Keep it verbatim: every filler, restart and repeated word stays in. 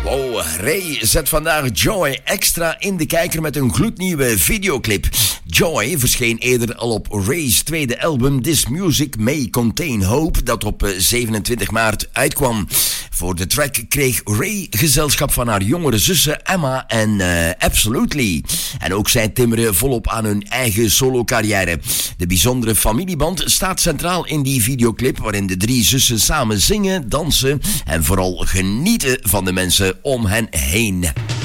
Wow, Ray zet vandaag Joy extra in de kijker met een gloednieuwe videoclip. Joy verscheen eerder al op Ray's tweede album This Music May Contain Hope, dat op zevenentwintig maart uitkwam. Voor de track kreeg Ray gezelschap van haar jongere zussen Emma en uh, Absolutely. En ook zij timmeren volop aan hun eigen solo-carrière. De bijzondere familieband staat centraal in die videoclip, waarin de drie zussen samen zingen, dansen en vooral genieten van de mensen om hen heen.